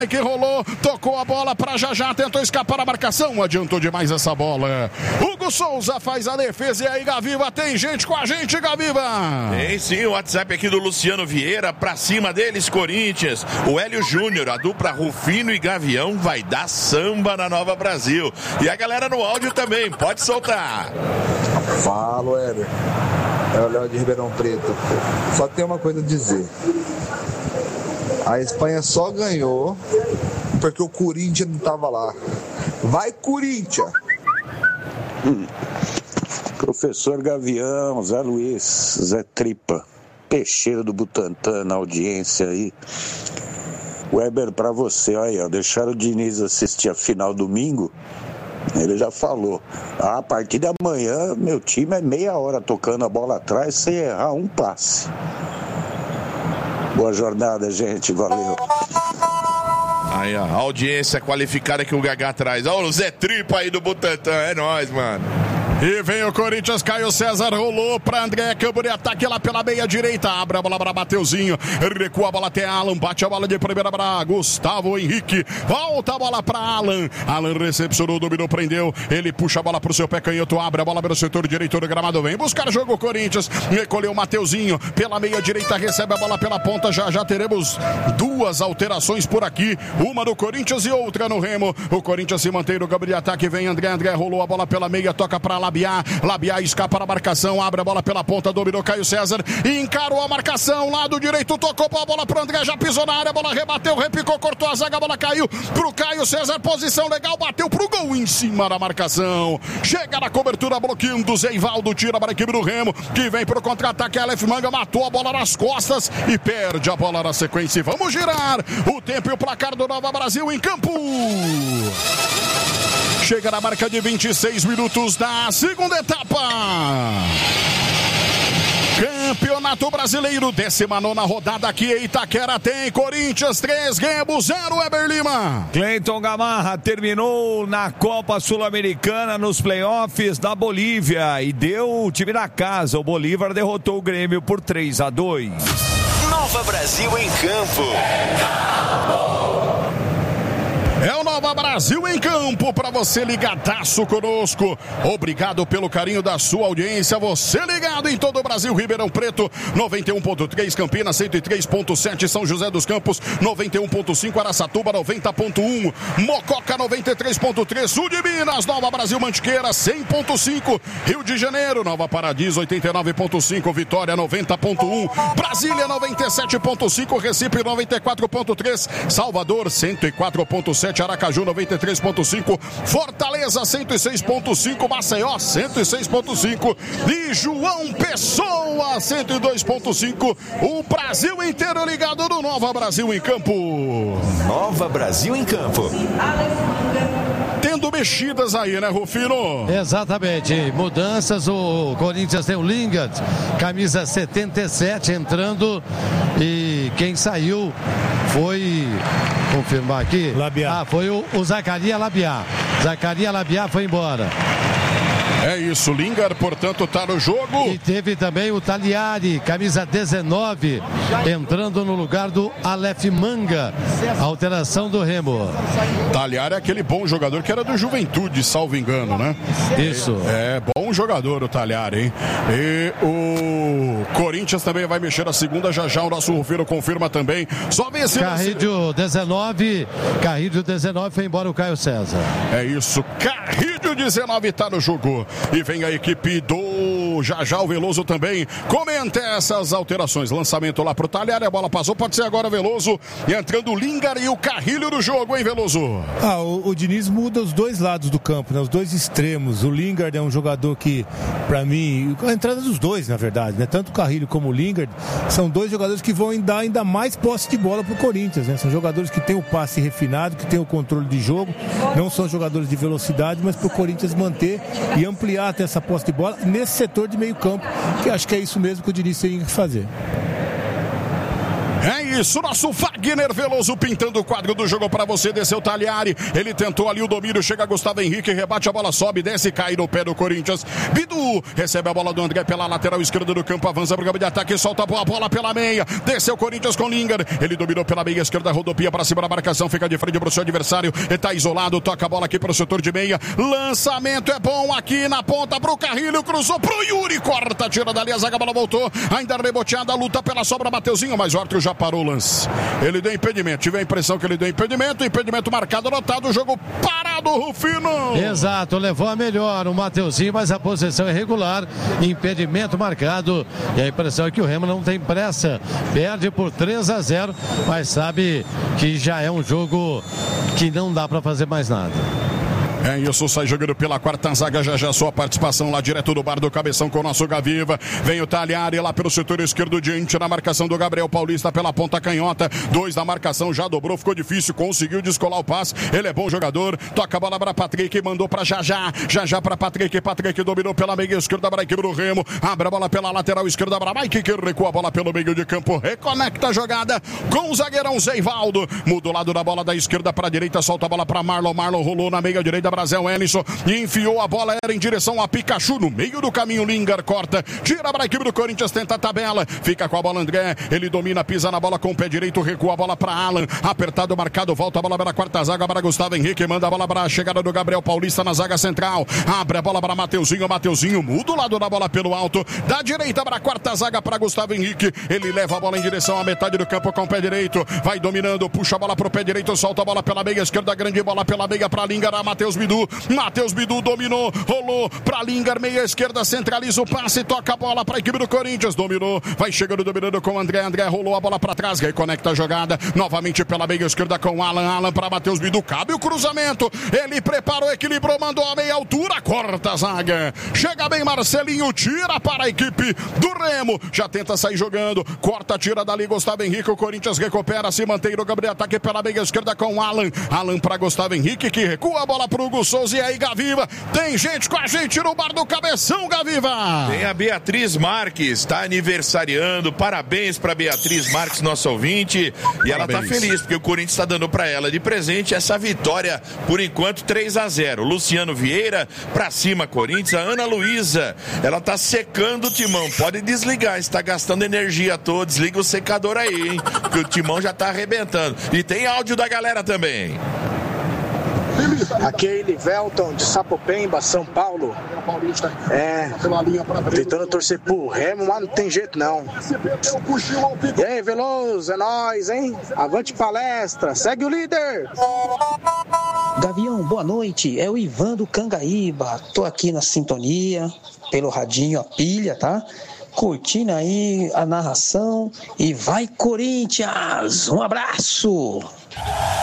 que rolou, tocou a bola para Já, tentou escapar a marcação, adiantou demais essa bola. Hugo Souza faz a defesa e aí, Gaviva, tem gente com a gente, Gaviva. Tem sim, o WhatsApp aqui do Luciano Vieira, pra cima deles, Corinthians. O Hélio Júnior, a dupla Rufino e Gavião vai dar samba na Nova Brasil. E a galera no áudio também, pode soltar. Fala, Hélio. É o Léo de Ribeirão Preto. Só tem uma coisa a dizer. A Espanha só ganhou porque o Corinthians não estava lá. Vai, Corinthians! Professor Gavião, Zé Luiz, Zé Tripa, Peixeira do Butantã na audiência aí. Weber, pra você, aí, ó, deixaram o Diniz assistir a final domingo. Ele já falou, a partir de amanhã meu time é meia hora tocando a bola atrás sem errar um passe. Boa jornada, gente, valeu. Aí, ó, a audiência qualificada que o Gagá traz. Ó, o Zé Tripa aí do Butantã, é nóis, mano. E vem o Corinthians, Caio César rolou pra André, campo de ataque lá pela meia direita, abre a bola para Mateuzinho, recua a bola até Alan, bate a bola de primeira para Gustavo Henrique, volta a bola para Alan recepcionou, dominou, prendeu, ele puxa a bola pro seu pé canhoto, abre a bola pelo setor direito do gramado, vem buscar jogo o Corinthians, recolheu o Mateuzinho, pela meia direita, recebe a bola pela ponta, já teremos duas alterações por aqui, uma do Corinthians e outra no Remo, o Corinthians se mantém no campo de ataque, vem André rolou a bola pela meia, toca para Labiá escapa na marcação, abre a bola pela ponta, dominou Caio César, encarou a marcação, lado direito, tocou a bola pro André, já pisou na área, a bola rebateu, repicou, cortou a zaga, a bola caiu pro Caio César, posição legal, bateu pro gol em cima da marcação, chega na cobertura, bloqueando, Zeivaldo tira para a equipe do Remo, que vem pro contra-ataque, Aleph Manga matou a bola nas costas e perde a bola na sequência, vamos girar o tempo e o placar do Nova Brasil em campo. Chega na marca de 26 minutos da segunda etapa. Campeonato Brasileiro, 19ª rodada aqui em Itaquera, tem Corinthians 3, Remo 0, Weber Lima. Cleiton Gamarra terminou na Copa Sul-Americana nos playoffs da Bolívia e deu o time da casa. O Bolívar derrotou o Grêmio por 3-2. Nova Brasil em campo. É o Nova Brasil em campo para você ligadaço conosco. Obrigado pelo carinho da sua audiência. Você ligado em todo o Brasil. Ribeirão Preto, 91.3, Campinas, 103.7, São José dos Campos, 91.5, Araçatuba, 90.1, Mococa, 93.3, Sul de Minas, Nova Brasil Mantiqueira, 100.5, Rio de Janeiro, Nova Paradiso, 89.5, Vitória, 90.1, Brasília, 97.5, Recife, 94.3, Salvador, 104.7, Aracaju 93.5, Fortaleza 106.5, Maceió 106.5 e João Pessoa 102.5. O Brasil inteiro ligado no Nova Brasil em campo. Nova Brasil em campo. Tendo mexidas aí, né, Rufino? Exatamente, mudanças, o Corinthians tem o Lingard, camisa 77 entrando e quem saiu foi, confirmar aqui, Labiá. Foi o Zacarias Labiá. Zacarias Labiá foi embora. É isso, Lingard, portanto, tá no jogo. E teve também o Taliari, camisa 19, entrando no lugar do Aleph Manga. Alteração do Remo. Taliari é aquele bom jogador que era do Juventude, salvo engano, né? Isso. É bom jogador o Taliari, hein? E o Corinthians também vai mexer a segunda, já o nosso Rufino confirma também. Só vê se... Carrídio 19 foi embora o Caio César. É isso, Carrídio 19 tá no jogo. E vem a equipe do Já o Veloso também. Comenta essas alterações. Lançamento lá pro Taliari, a bola passou, pode ser agora Veloso. E entrando o Lingard e o Carrilho no jogo, hein, Veloso? O Diniz muda os dois lados do campo, né? Os dois extremos. O Lingard é um jogador que, pra mim, a entrada dos dois, na verdade, né? Tanto o Carrilho como o Lingard são dois jogadores que vão dar ainda mais posse de bola pro Corinthians, né? São jogadores que têm o passe refinado, que têm o controle de jogo. Não são jogadores de velocidade, mas pro Corinthians manter e ampliar até essa posse de bola nesse setor de meio campo, que acho que é isso mesmo que o Diniz tem que fazer. É isso, nosso Wagner Veloso pintando o quadro do jogo para você, desceu Talhari, ele tentou ali o domínio, chega Gustavo Henrique, rebate a bola, sobe, desce, cai no pé do Corinthians. Bidu recebe a bola do André pela lateral esquerda do campo, avança para o campo de ataque, solta a bola pela meia, desceu Corinthians com Lingard, ele dominou pela meia esquerda, rodopia para cima da marcação, fica de frente para o seu adversário, ele está isolado, toca a bola aqui para o setor de meia, lançamento é bom aqui na ponta para o Carrilho, cruzou para o Yuri, corta, tira dali a zaga, a bola voltou, ainda reboteada, luta pela sobra, Mateuzinho, mas o árbitro já parou o lance. Ele deu impedimento, tive a impressão que ele deu impedimento marcado, anotado, o jogo parado, Rufino. Exato, levou a melhor o Mateuzinho, mas a posição é irregular, impedimento marcado, e a impressão é que o Remo não tem pressa, perde por 3-0, mas sabe que já é um jogo que não dá para fazer mais nada. É isso, sai jogando pela quarta zaga, já sua participação lá direto do bar do Cabeção com o nosso Gaviva. Vem o Talhari lá pelo setor esquerdo diante na marcação do Gabriel Paulista pela ponta canhota. 2 da marcação, já dobrou, ficou difícil, conseguiu descolar o passe. Ele é bom jogador, toca a bola para Patrick, mandou para já para Patrick dominou pela meia esquerda para a equipe do Remo. Abre a bola pela lateral esquerda para Mike, que recua a bola pelo meio de campo, reconecta a jogada com o zagueirão Zeivaldo. Muda o lado da bola da esquerda para a direita, solta a bola para Marlon rolou na meia direita, Brasil Ellison, e enfiou a bola, era em direção a Pikachu, no meio do caminho, Lingard corta, tira para a equipe do Corinthians, tenta a tabela, fica com a bola André, ele domina, pisa na bola com o pé direito, recua a bola para Alan, apertado, marcado, volta a bola para a quarta zaga, para Gustavo Henrique, manda a bola para a chegada do Gabriel Paulista na zaga central, abre a bola para Mateuzinho, muda o lado da bola pelo alto, da direita para a quarta zaga para Gustavo Henrique, ele leva a bola em direção à metade do campo com o pé direito, vai dominando, puxa a bola para o pé direito, solta a bola pela meia esquerda, grande bola pela meia para Lingard, Matheus Bidu dominou, rolou para Lingard, meia esquerda, centraliza o passe, toca a bola para a equipe do Corinthians, dominou, vai chegando, dominando com o André rolou a bola para trás, reconecta a jogada, novamente pela meia esquerda com Alan para Matheus Bidu, cabe o cruzamento, ele preparou, equilibrou, mandou a meia altura, corta a zaga, chega bem Marcelinho, tira para a equipe do Remo, já tenta sair jogando, corta, tira dali Gustavo Henrique, o Corinthians recupera, se mantém no campo de ataque pela meia esquerda com Alan para Gustavo Henrique, que recua a bola para o Hugo Souza. E aí, Gaviva, tem gente com a gente no bar do Cabeção, Gaviva. Tem a Beatriz Marques, está aniversariando, parabéns para Beatriz Marques, nossa ouvinte, e ela está feliz, porque o Corinthians está dando para ela de presente essa vitória, por enquanto 3-0, Luciano Vieira, para cima Corinthians, a Ana Luísa, ela está secando o timão, pode desligar, está gastando energia toda, desliga o secador aí, hein, porque o timão já está arrebentando, e tem áudio da galera também. Aqui é Elivelton de Sapopemba, São Paulo. Tentando torcer pro Remo, mas não tem jeito não. E aí, Veloso, é nóis, hein? Avante palestra, segue o líder. Gavião, boa noite. É o Ivan do Cangaíba. Tô aqui na sintonia, pelo radinho, a pilha, tá? Curtindo aí a narração. E vai, Corinthians! Um abraço!